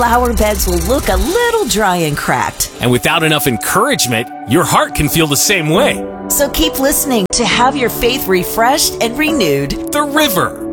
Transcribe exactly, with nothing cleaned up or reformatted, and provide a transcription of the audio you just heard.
Flower beds will look a little dry and cracked. And without enough encouragement, your heart can feel the same way. So keep listening to have your faith refreshed and renewed. The River.